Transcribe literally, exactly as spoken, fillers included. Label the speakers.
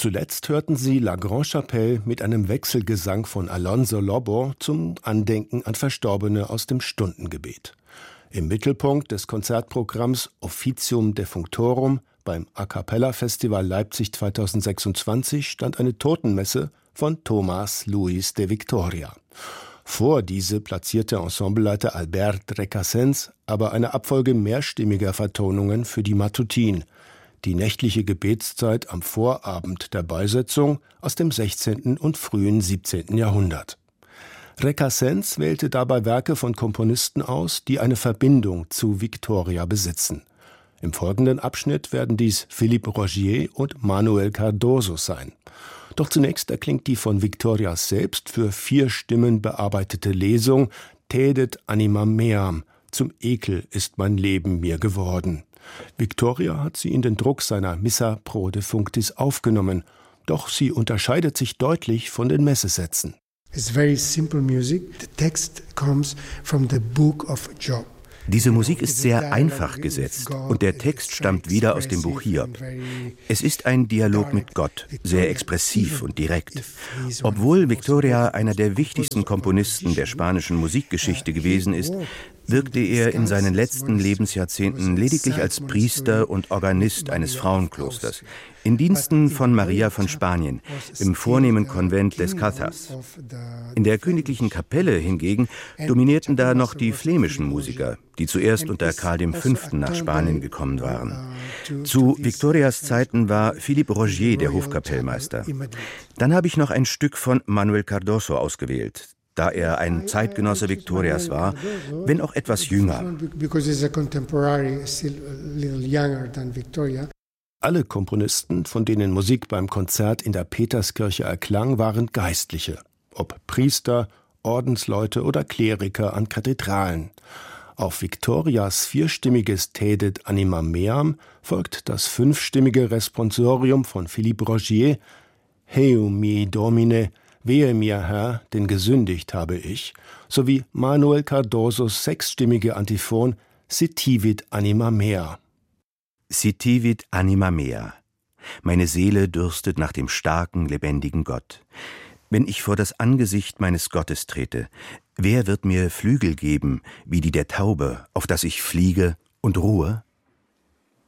Speaker 1: Zuletzt hörten Sie La Grande-Chapelle mit einem Wechselgesang von Alonso Lobo zum Andenken an Verstorbene aus dem Stundengebet. Im Mittelpunkt des Konzertprogramms Officium Defunctorum beim A Cappella Festival Leipzig zweitausendsechsundzwanzig stand eine Totenmesse von Tomás Luis de Victoria. Vor diese platzierte Ensembleleiter Albert Recasens aber eine Abfolge mehrstimmiger Vertonungen für die Matutin, die nächtliche Gebetszeit am Vorabend der Beisetzung aus dem sechzehnten und frühen siebzehnten Jahrhundert. Recasens wählte dabei Werke von Komponisten aus, die eine Verbindung zu Victoria besitzen. Im folgenden Abschnitt werden dies Philippe Rogier und Manuel Cardoso sein. Doch zunächst erklingt die von Victoria selbst für vier Stimmen bearbeitete Lesung Tedet anima meam, zum Ekel ist mein Leben mir geworden. Victoria hat sie in den Druck seiner Missa pro Defunctis aufgenommen, doch sie unterscheidet sich deutlich von den Messesätzen.
Speaker 2: It's very simple music. The text comes from the book of Job.
Speaker 3: Diese Musik ist sehr einfach gesetzt und der Text stammt wieder aus dem Buch Hiob. Es ist ein Dialog mit Gott, sehr expressiv und direkt. Obwohl Victoria einer der wichtigsten Komponisten der spanischen Musikgeschichte gewesen ist, wirkte er in seinen letzten Lebensjahrzehnten lediglich als Priester und Organist eines Frauenklosters, in Diensten von Maria von Spanien, im vornehmen Konvent des Cazas. In der königlichen Kapelle hingegen dominierten da noch die flämischen Musiker, die zuerst unter Karl der Fünfte nach Spanien gekommen waren. Zu Victorias Zeiten war Philippe Rogier der Hofkapellmeister. Dann habe ich noch ein Stück von Manuel Cardoso ausgewählt, da er ein Zeitgenosse Victorias war, wenn auch etwas jünger.
Speaker 1: Alle Komponisten, von denen Musik beim Konzert in der Peterskirche erklang, waren Geistliche, ob Priester, Ordensleute oder Kleriker an Kathedralen. Auf Victorias vierstimmiges Tedet anima meam folgt das fünfstimmige Responsorium von Philippe Rogier, Heu mi Domine, wehe mir, Herr, denn gesündigt habe ich, sowie Manuel Cardosos sechsstimmige Antiphon Sitivit anima mea.
Speaker 3: Sitivit anima mea. Meine Seele dürstet nach dem starken, lebendigen Gott. Wenn ich vor das Angesicht meines Gottes trete, wer wird mir Flügel geben, wie die der Taube, auf dass ich fliege und ruhe?